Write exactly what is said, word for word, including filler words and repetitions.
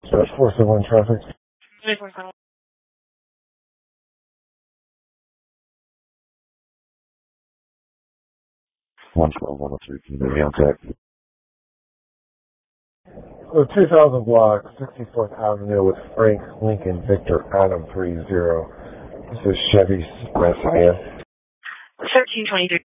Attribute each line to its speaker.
Speaker 1: That's four seven one traffic.
Speaker 2: one twelve, one oh three, can you give me contact?
Speaker 1: The two thousand block, sixty-fourth Avenue with Frank Lincoln Victor Adam three zero. This is Chevy Sedan.
Speaker 3: thirteen twenty-three.